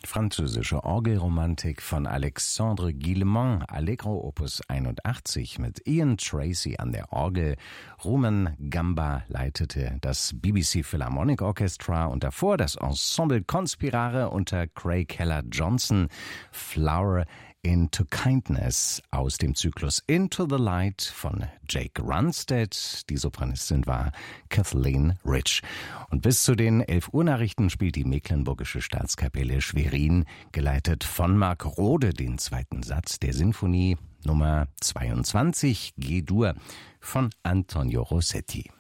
französische Orgelromantik von Alexandre Guillemot, Allegro Opus 81 mit Ian Tracy an der Orgel. Rumen Gamba leitete das BBC Philharmonic Orchestra und davor das Ensemble Conspirare unter Craig Heller-Johnson. Flower into Kindness aus dem Zyklus Into the Light von Jake Runstead. Die Sopranistin war Kathleen Rich. Und bis zu den 11 Uhr Nachrichten spielt die Mecklenburgische Staatskapelle Schwerin, geleitet von Marc Rode, den zweiten Satz der Sinfonie Nummer 22 G-Dur von Antonio Rossetti.